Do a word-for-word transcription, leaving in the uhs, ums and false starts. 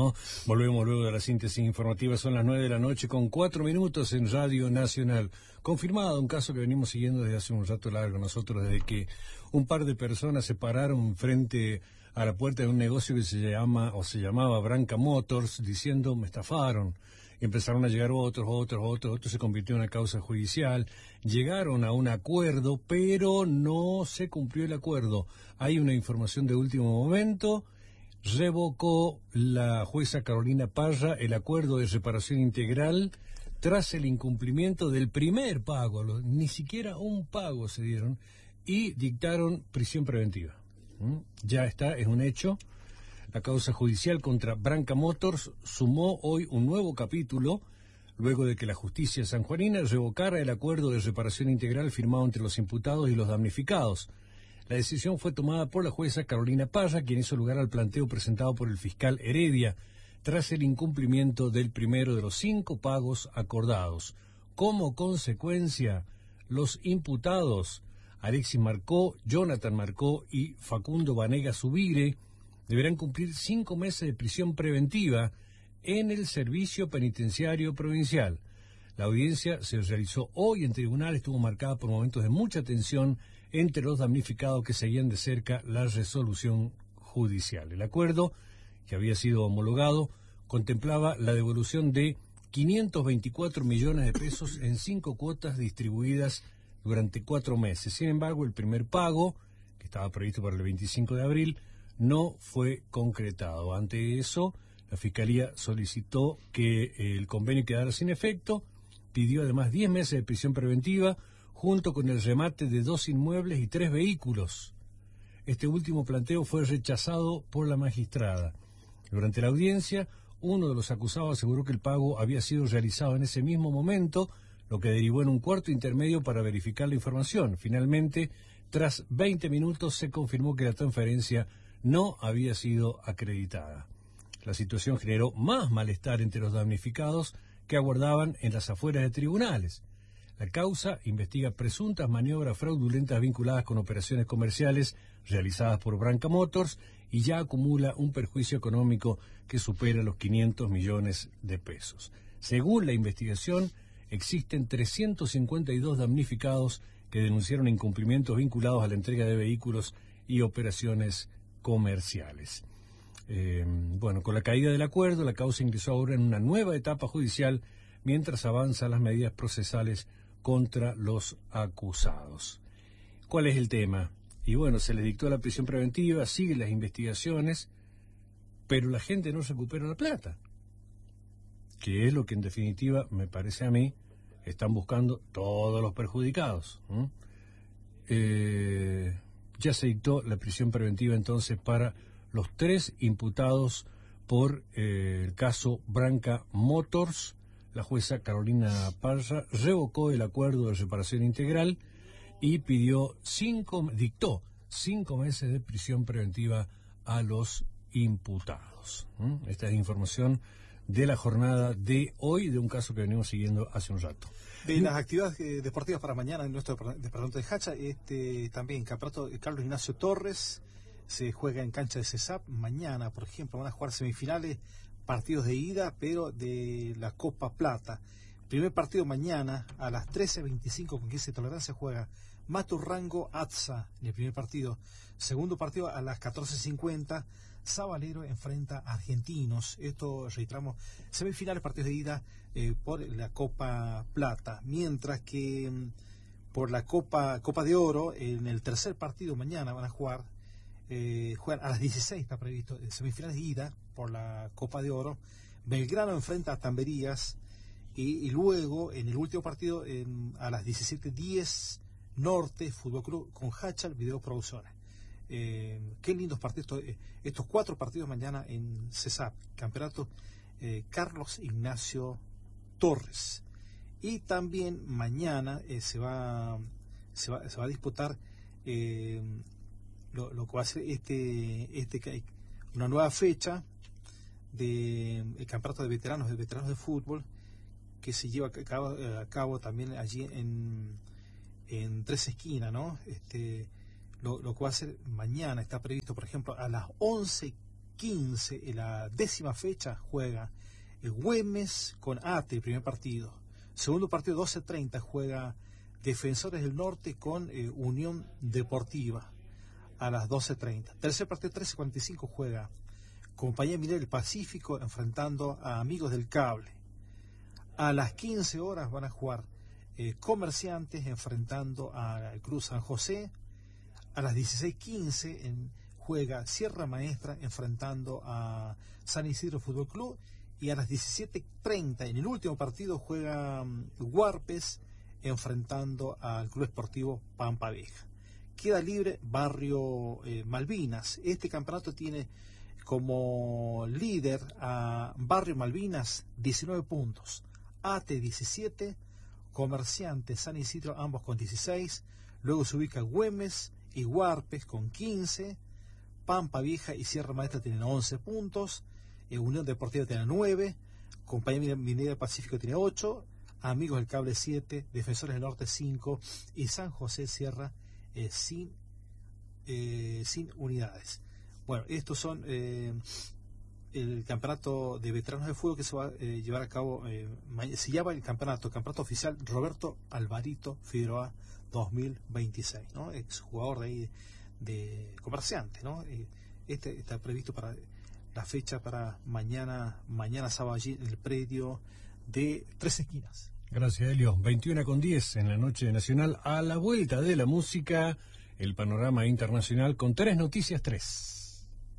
¿no? Volvemos luego de la síntesis informativa, son las nueve de la noche con cuatro minutos en Radio Nacional. Confirmado un caso que venimos siguiendo desde hace un rato largo nosotros, desde que un par de personas se pararon frente a la puerta de un negocio que se llama, o se llamaba Branca Motors, diciendo, me estafaron. Empezaron a llegar otros, otros, otros, otros, se convirtió en una causa judicial, llegaron a un acuerdo, pero no se cumplió el acuerdo. Hay una información de último momento, revocó la jueza Carolina Parra el acuerdo de reparación integral tras el incumplimiento del primer pago, ni siquiera un pago se dieron, y dictaron prisión preventiva. ¿Mm? Ya está, es un hecho. La causa judicial contra Branca Motors sumó hoy un nuevo capítulo, luego de que la justicia sanjuanina revocara el acuerdo de reparación integral firmado entre los imputados y los damnificados. La decisión fue tomada por la jueza Carolina Parra, quien hizo lugar al planteo presentado por el fiscal Heredia, tras el incumplimiento del primero de los cinco pagos acordados. Como consecuencia, los imputados Alexis Marcó, Jonathan Marcó y Facundo Vanega Subire deberán cumplir cinco meses de prisión preventiva en el Servicio Penitenciario Provincial. La audiencia se realizó hoy en tribunal, estuvo marcada por momentos de mucha tensión entre los damnificados que seguían de cerca la resolución judicial. El acuerdo, que había sido homologado, contemplaba la devolución de quinientos veinticuatro millones de pesos en cinco cuotas distribuidas durante cuatro meses. Sin embargo, el primer pago, que estaba previsto para el veinticinco de abril, no fue concretado. Ante eso, la Fiscalía solicitó que el convenio quedara sin efecto, pidió además diez meses de prisión preventiva, junto con el remate de dos inmuebles y tres vehículos. Este último planteo fue rechazado por la magistrada. Durante la audiencia, uno de los acusados aseguró que el pago había sido realizado en ese mismo momento, lo que derivó en un cuarto intermedio para verificar la información. Finalmente, tras veinte minutos, se confirmó que la transferencia no había sido acreditada. La situación generó más malestar entre los damnificados, que aguardaban en las afueras de tribunales. La causa investiga presuntas maniobras fraudulentas vinculadas con operaciones comerciales realizadas por Branca Motors y ya acumula un perjuicio económico que supera los quinientos millones de pesos. Según la investigación, existen trescientos cincuenta y dos damnificados que denunciaron incumplimientos vinculados a la entrega de vehículos y operaciones comerciales. Eh, bueno, con la caída del acuerdo, la causa ingresó ahora en una nueva etapa judicial mientras avanzan las medidas procesales contra los acusados. ¿Cuál es el tema? Y bueno, se les dictó la prisión preventiva, siguen las investigaciones, pero la gente no recupera la plata, que es lo que en definitiva, me parece a mí, están buscando todos los perjudicados. ¿Mm? Eh, ya se dictó la prisión preventiva entonces para los tres imputados por eh, el caso Branca Motors. La jueza Carolina Parra revocó el acuerdo de reparación integral y pidió cinco, dictó cinco meses de prisión preventiva a los imputados. ¿Mm? Esta es información de la jornada de hoy, de un caso que venimos siguiendo hace un rato. De las actividades eh, deportivas para mañana en nuestro departamento de Hacha, este, también campeonato de Carlos Ignacio Torres se juega en cancha de CESAP. Mañana, por ejemplo, van a jugar semifinales, partidos de ida, pero de la Copa Plata. Primer partido mañana a las trece veinticinco con quince de tolerancia juega Maturrango Atza en el primer partido. Segundo partido a las catorce cincuenta, Sabalero enfrenta a Argentinos. Esto registramos semifinales, partidos de ida eh, por la Copa Plata. Mientras que mm, por la Copa Copa de Oro, en el tercer partido mañana van a jugar, eh, juegan a las dieciséis, está previsto, semifinales de ida por la Copa de Oro. Belgrano enfrenta a Tamberías. Y, y luego, en el último partido, en, a las diecisiete diez, Norte, Fútbol Club con Hachal, Video Producciones. Eh, qué lindos partidos, estos, estos cuatro partidos mañana en CESAP, campeonato eh, Carlos Ignacio Torres. Y también mañana eh, se, va, se, va, se va a disputar eh, lo, lo que va a ser este, este, una nueva fecha del de, campeonato de veteranos, de veteranos de fútbol, que se lleva a cabo, a cabo también allí en, en Tres Esquinas, ¿no? Este, lo, lo que va a ser mañana está previsto, por ejemplo, a las once quince, en la décima fecha, juega el Güemes con Ate, el primer partido. Segundo partido, doce treinta, juega Defensores del Norte con eh, Unión Deportiva a las doce treinta. Tercer partido, trece cuarenta y cinco, juega Compañía Minera del Pacífico enfrentando a Amigos del Cable. A las quince horas van a jugar eh, Comerciantes enfrentando al Cruz San José. A las dieciséis quince en, juega Sierra Maestra enfrentando a San Isidro Fútbol Club. Y a las diecisiete treinta en el último partido juega um, Huarpes enfrentando al Club Esportivo Pampa Vieja. Queda libre Barrio eh, Malvinas. Este campeonato tiene como líder a Barrio Malvinas, diecinueve puntos. Ate, diecisiete. Comerciante, San Isidro, ambos con dieciséis. Luego se ubica Güemes y Huarpes con quince. Pampa Vieja y Sierra Maestra tienen once puntos. Eh, Unión Deportiva tiene nueve. Compañía Minera del Pacífico tiene ocho. Amigos del Cable siete. Defensores del Norte cinco. Y San José cierra eh, sin, eh, sin unidades. Bueno, estos son eh, el campeonato de veteranos de fútbol que se va a eh, llevar a cabo. Eh, se llama el campeonato, campeonato oficial Roberto Alvarito Figueroa dos mil veintiséis, ¿no? Exjugador de ahí de Comerciante, ¿no? Eh, este está previsto para la fecha para mañana, mañana sábado allí en el predio de Tres Esquinas. Gracias, Helio. veintiuna con diez en la noche nacional, a la vuelta de la música, el panorama internacional con tres noticias tres.